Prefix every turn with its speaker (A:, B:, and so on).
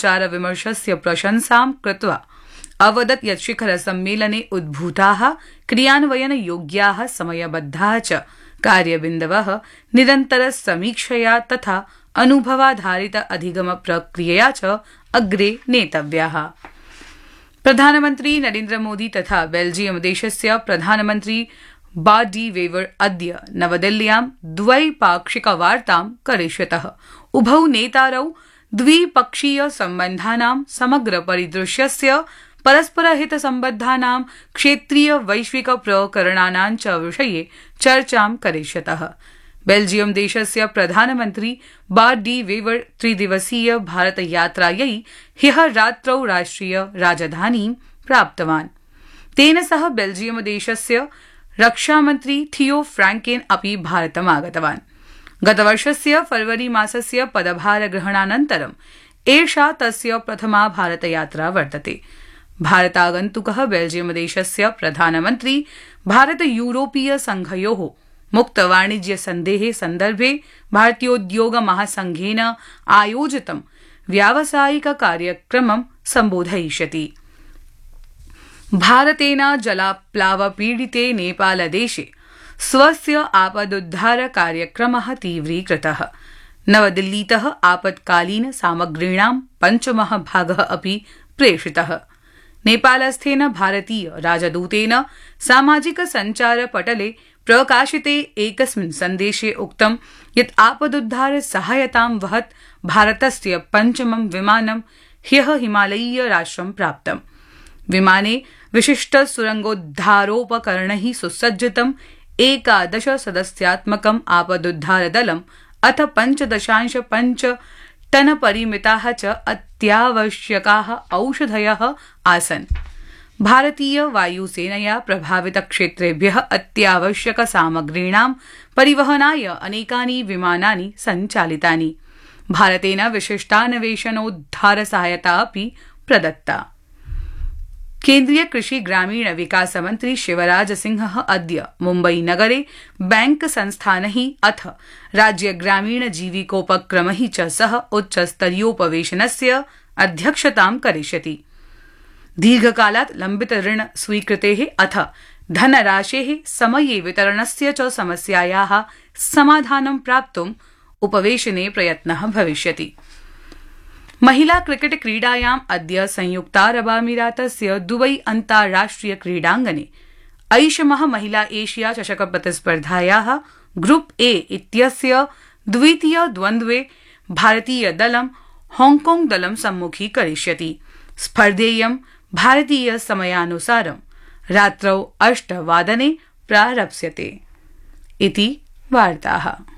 A: विचार विमर्शस्य प्रशंसां कृत्वा अवदत् यत् शिखर सम्मेलने उद्भूताः क्रियान्वयन योग्याः समयबद्धाः च कार्यबिन्दवः निरन्तर समीक्षया तथा अनुभवाधारित अधिगम प्रक्रियया च अग्रे नेतव्याः। प्रधानमन्त्री नरेन्द्र मोदी तथा बेल्जियम देशस्य प्रधानमन्त्री बार्ट डी वेवर अद्य नवदिल्ल्यां द्वैपाक्षिक वार्तां करिष्यतः। उभौ नेतारौ द्विपक्षीय सम्बन्धानां समग्र परिदृश्यस्य परस्परहित सम्बद्धानां क्षेत्रीय वैश्विक प्रकरणानां च विषये चर्चां करिष्यतः। बेल्जियम देशस्य प्रधानमन्त्री बार्ट डी वेवर त्रिदिवसीय भारत यात्रायै ह्यः रात्रौ राष्ट्रिय राजधानीं प्राप्तवान्। तेन सह बेल्जियम देशस्य रक्षामन्त्री थियो फ्रांकेन अपि भारतमागतवान्। गतवर्षस्य फरवरी मासस्य पदभारग्रहणानन्तरम् एषा तस्य प्रथमा भारतयात्रा वर्तते। भारतागन्तुकः बेल्जियम देशस्य प्रधानमन्त्री भारत यूरोपीय संघयोः मुक्तवाणिज्य सन्धेः सन्दर्भे भारतीयोद्योग महासंघेन आयोजितं व्यावसायिक कार्यक्रमं सम्बोधयिष्यति। भारतेन जलाप्लाव पीडिते नेपालदेशे स्वस्य आपदुद्धार कार्यक्रमः तीव्रीकृतः। नवदिल्लीतः आपत्कालीन सामग्रीणां पञ्चमः भागः अपि प्रेषितः। नेपालस्थेन भारतीय राजदूतेन सामाजिक सञ्चार पटले प्रकाशिते एकस्मिन् सन्देशे उक्तं यत् आपदुद्धार सहायतां वहत् भारतस्य पञ्चमं विमानं ह्यः हिमालयीय राष्ट्रं प्राप्तम्। विमाने विशिष्ट सुरंगोद्धारोपकरणैः सुसज्जितम् 11 सदस्यात्मकम् आपदुद्धार दलम् अथ 5.5 टन परिमिताः च अत्यावश्यकाः औषधयः आसन्। भारतीय वायुसेनया प्रभावित क्षेत्रेभ्यः अत्यावश्यक सामग्रीणां परिवहनाय अनेकानि विमानानि सञ्चालितानि। भारतेन विशिष्टान्वेषणोद्धार सहायता अपि प्रदत्ता। केन्द्रीय कृषि ग्रामीण विकास मंत्री शिवराज सिंह अद्य मुम्बई नगरे बैंक संस्थानैः अथ राज्य ग्रामीण जीविकोपक्रमैः च सह उच्चस्तरीयोपवेशनस्य अध्यक्षतां करिष्यति। दीर्घकालात् लम्बित ऋण स्वीकृतेः अथ धनराशेः समये वितरणस्य च समस्यायाः समाधानं प्राप्तुम् उपवेशने प्रयत्नः भविष्यति। महिला क्रिकेट क्रीडायाम् अद्य संयुक्तारबामीरातस्य दुबई अन्ताराष्ट्रिय क्रीडाङ्गणे ऐषमः महिला एशिया चषक प्रतिस्पर्धायाः ग्रुप ए इत्यस्य द्वितीय द्वन्द्वे भारतीय दलं हांगकांग दलं सम्मुखीकरिष्यति। स्पर्धेयं भारतीय समयानुसारं रात्रौ 8 वादने प्रारप्स्यते। इति वार्ताः।